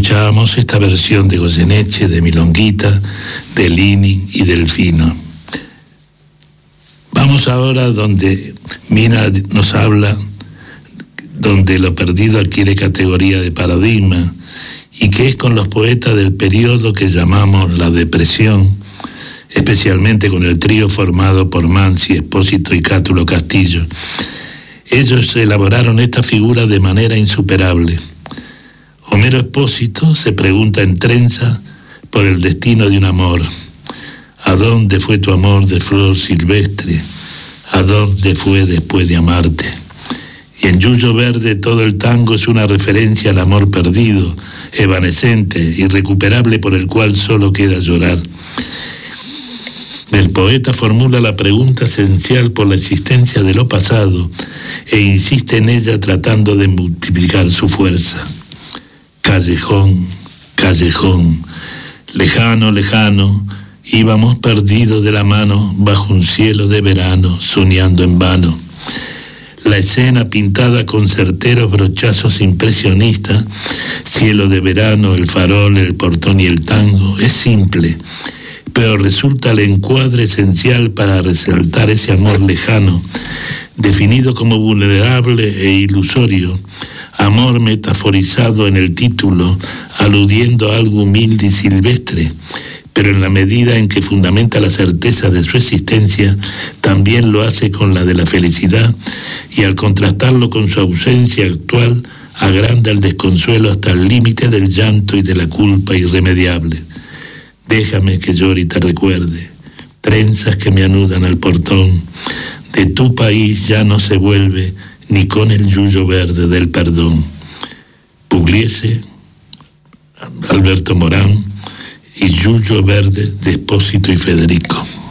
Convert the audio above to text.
Escuchábamos esta versión de Goyeneche, de Milonguita, de Lini y Delfino. Vamos ahora donde Mina nos habla, donde lo perdido adquiere categoría de paradigma, y que es con los poetas del periodo que llamamos la Depresión, especialmente con el trío formado por Mansi, Espósito y Cátulo Castillo. Ellos elaboraron esta figura de manera insuperable. Homero Espósito se pregunta en trenza por el destino de un amor. ¿A dónde fue tu amor de flor silvestre? ¿A dónde fue después de amarte? Y en Yuyo Verde todo el tango es una referencia al amor perdido, evanescente, irrecuperable, por el cual solo queda llorar. El poeta formula la pregunta esencial por la existencia de lo pasado e insiste en ella tratando de multiplicar su fuerza. Callejón, callejón, lejano, lejano, íbamos perdidos de la mano bajo un cielo de verano, soñando en vano. La escena pintada con certeros brochazos impresionistas, cielo de verano, el farol, el portón y el tango, es simple, pero resulta el encuadre esencial para resaltar ese amor lejano, definido como vulnerable e ilusorio, amor metaforizado en el título, aludiendo a algo humilde y silvestre, pero en la medida en que fundamenta la certeza de su existencia, también lo hace con la de la felicidad, y al contrastarlo con su ausencia actual, agranda el desconsuelo hasta el límite del llanto y de la culpa irremediable. Déjame que llore y te recuerde, trenzas que me anudan al portón, de tu país ya no se vuelve, ni con el yuyo verde del perdón. Pugliese, Alberto Morán, y Yuyo Verde de Espósito y Federico.